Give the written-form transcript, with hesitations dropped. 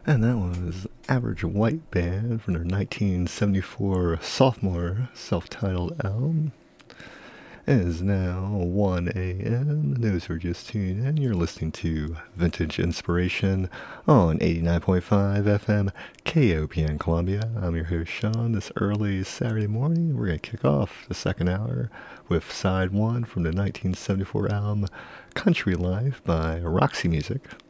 And that was Average White Band from their 1974 sophomore self-titled album. It is now 1 a.m. Those who are just tuning in, you're listening to Vintage Inspiration on 89.5 FM KOPN Columbia. I'm your host Sean. This early Saturday morning, we're going to kick off the second hour with side one from the 1974 album Country Life by Roxy Music.